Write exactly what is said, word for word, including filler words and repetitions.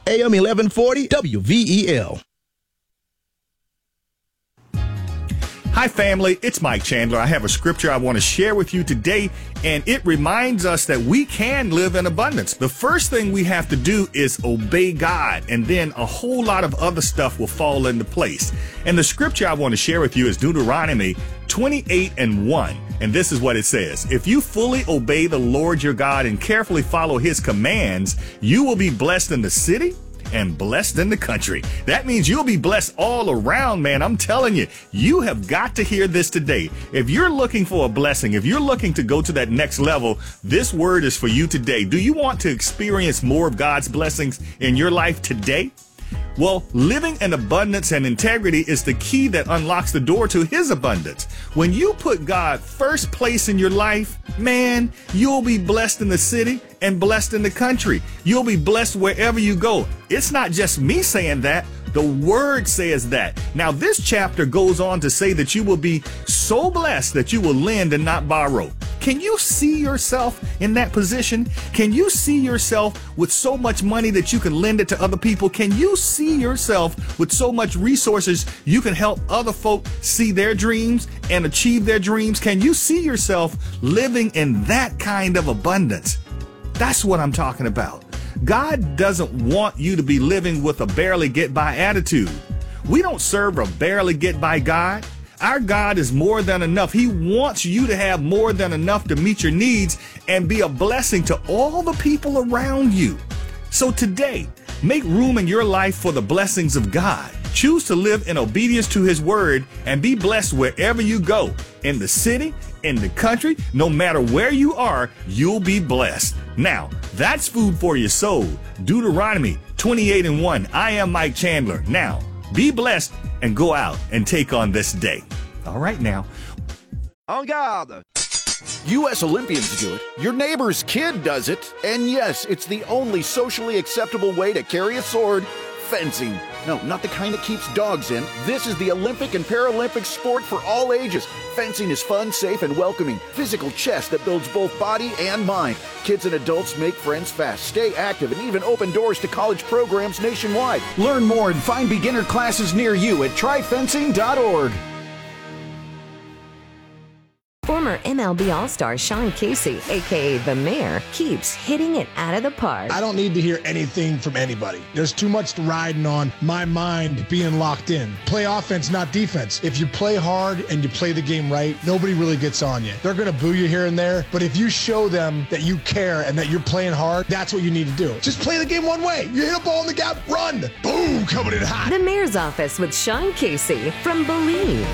A M eleven forty W V E L. Hi, family. It's Mike Chandler. I have a scripture I want to share with you today, and it reminds us that we can live in abundance. The first thing we have to do is obey God, and then a whole lot of other stuff will fall into place. And the scripture I want to share with you is Deuteronomy twenty-eight and one. And this is what it says. If you fully obey the Lord your God and carefully follow his commands, you will be blessed in the city and blessed in the country. That means you'll be blessed all around, man. I'm telling you, you have got to hear this today. If you're looking for a blessing, if you're looking to go to that next level, this word is for you today. Do you want to experience more of God's blessings in your life today? Well, living in abundance and integrity is the key that unlocks the door to his abundance. When you put God first place in your life, man, you'll be blessed in the city and blessed in the country. You'll be blessed wherever you go. It's not just me saying that. The word says that. Now, this chapter goes on to say that you will be so blessed that you will lend and not borrow. Can you see yourself in that position? Can you see yourself with so much money that you can lend it to other people? Can you see yourself with so much resources you can help other folk see their dreams and achieve their dreams? Can you see yourself living in that kind of abundance? That's what I'm talking about. God doesn't want you to be living with a barely get by attitude. We don't serve a barely get by God. Our God is more than enough. He wants you to have more than enough to meet your needs and be a blessing to all the people around you. So today, make room in your life for the blessings of God. Choose to live in obedience to his word and be blessed wherever you go. In the city, in the country, no matter where you are, you'll be blessed. Now, that's food for your soul. Deuteronomy twenty-eight and one. I am Mike Chandler. Now, be blessed and go out and take on this day. All right now. En garde! U S Olympians do it, your neighbor's kid does it, and yes, it's the only socially acceptable way to carry a sword, fencing. No, not the kind that keeps dogs in. This is the Olympic and Paralympic sport for all ages. Fencing is fun, safe, and welcoming. Physical chess that builds both body and mind. Kids and adults make friends fast, stay active, and even open doors to college programs nationwide. Learn more and find beginner classes near you at try fencing dot org. Former M L B All-Star Sean Casey, a k a. The Mayor, keeps hitting it out of the park. I don't need to hear anything from anybody. There's too much riding on my mind being locked in. Play offense, not defense. If you play hard and you play the game right, nobody really gets on you. They're going to boo you here and there, but if you show them that you care and that you're playing hard, that's what you need to do. Just play the game one way. You hit a ball in the gap, run. Boom, coming in hot. The Mayor's Office with Sean Casey from Believe.